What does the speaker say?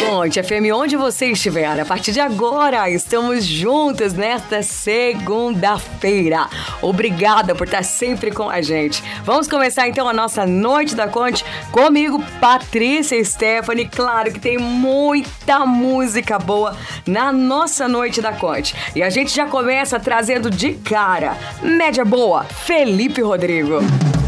Conte FM, onde você estiver. A partir de agora, estamos juntos nesta segunda-feira. Obrigada por estar sempre com a gente. Vamos começar então a nossa Noite da Conte comigo, Patrícia Stephanie. Claro que tem muita música boa na nossa Noite da Conte. E a gente já começa trazendo de cara, média boa, Felipe Rodrigo.